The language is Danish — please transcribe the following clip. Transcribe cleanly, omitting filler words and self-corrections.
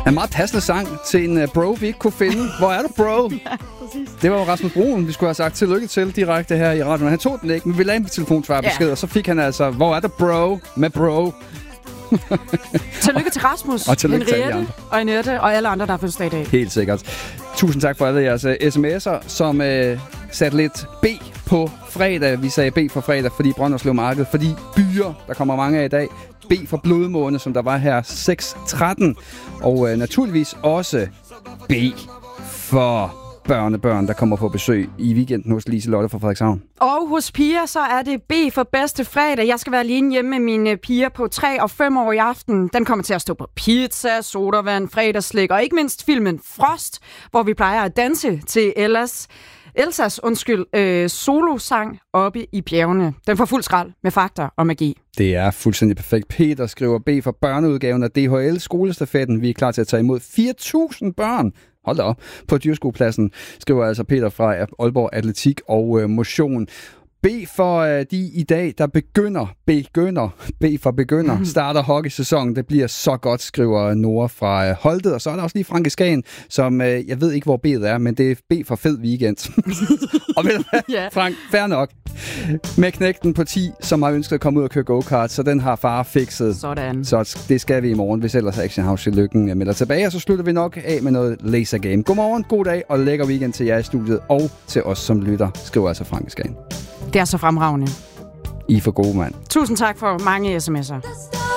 En meget passende sang til en bro, vi ikke kunne finde. Hvor er du, bro? Ja, præcis. Det var jo Rasmus Broen, vi skulle have sagt tillykke til direkte her i radioen. Han tog den ikke, men vi lagde en telefonsvarbesked, og så fik han altså, hvor er du, bro? Med bro. Tillykke til Rasmus, og tillykke Henriette og Annette og alle andre, der har fødselsdag i dag. Helt sikkert. Tusind tak for alle jeres sms'er, som satte lidt B på fredag. Vi sagde B for fredag, fordi Brønderslev Marked, fordi byer, der kommer mange af i dag. B for blodmåne, som der var her 6.13. Og naturligvis også B for børnebørn, der kommer på besøg i weekenden hos Liselotte fra Frederikshavn. Og hos piger, så er det B for bedste fredag. Jeg skal være alene hjemme med mine piger på 3 og 5 år i aften. Den kommer til at stå på pizza, sodavand, fredagsslik og ikke mindst filmen Frost, hvor vi plejer at danse til Elsas solosang oppe i bjergene. Den får fuld skrald med fakta og magi. Det er fuldstændig perfekt. Peter skriver B for børneudgaven af DHL skolestafetten. Vi er klar til at tage imod 4.000 børn. Hold da op. På Dyrskuepladsen skriver altså Peter fra Aalborg Atletik og Motion. B for de i dag, der starter hockeysæsonen. Det bliver så godt, skriver Nora fra Holtet. Og så er der også lige Frank i Skagen, som jeg ved ikke, hvor B'et er, men det er B for fed weekend. Og ved du hvad, yeah. Frank, fair nok. Med knægten på 10, som har ønsket at komme ud og køre go-kart, så den har far fikset. Sådan. Så det skal vi i morgen, hvis ellers Action House i Lykken melder tilbage. Og så slutter vi nok af med noget laser game. Godmorgen, god dag og lækker weekend til jer i studiet og til os som lytter, skriver altså Frank i Skagen. Det er så fremragende. I er for gode, mand. Tusind tak for mange sms'er.